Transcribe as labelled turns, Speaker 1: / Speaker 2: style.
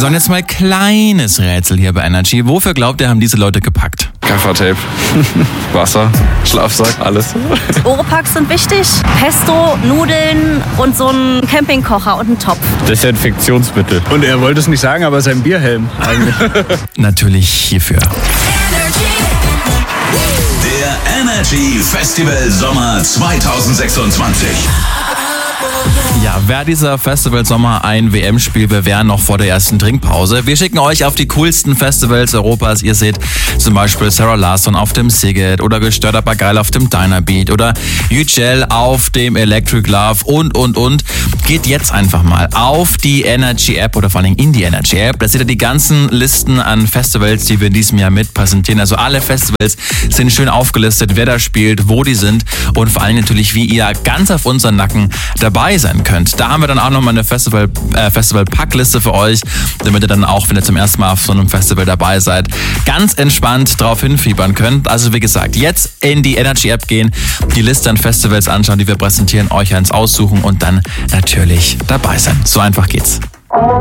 Speaker 1: So, und jetzt mal kleines Rätsel hier bei Energy. Wofür glaubt ihr, haben diese Leute gepackt?
Speaker 2: Gaffertape, Wasser, Schlafsack, alles.
Speaker 3: Oropax sind wichtig. Pesto, Nudeln und so ein Campingkocher und ein Topf.
Speaker 4: Desinfektionsmittel.
Speaker 5: Und er wollte es nicht sagen, aber sein Bierhelm eigentlich.
Speaker 1: Natürlich hierfür.
Speaker 6: Der Energy Festival Sommer 2026.
Speaker 1: Ja, wäre dieser Festival Sommer ein WM-Spiel, wir wären noch vor der ersten Trinkpause. Wir schicken euch auf die coolsten Festivals Europas. Ihr seht zum Beispiel Sarah Larsson auf dem Siget oder Gestört aber geil auf dem Dynabeat oder Yücel auf dem Electric Love und. Geht jetzt einfach mal auf die Energy App oder vor allem in die Energy App. Da seht ihr die ganzen Listen an Festivals, die wir in diesem Jahr mit präsentieren. Also alle Festivals sind schön aufgelistet, wer da spielt, wo die sind und vor allem natürlich, wie ihr ganz auf unseren Nacken dabei sein könnt. Da haben wir dann auch nochmal eine Festival-Packliste für euch, damit ihr dann auch, wenn ihr zum ersten Mal auf so einem Festival dabei seid, ganz entspannt drauf hinfiebern könnt. Also wie gesagt, jetzt in die Energy App gehen, die Liste an Festivals anschauen, die wir präsentieren, euch eins aussuchen und dann natürlich dabei sein. So einfach geht's.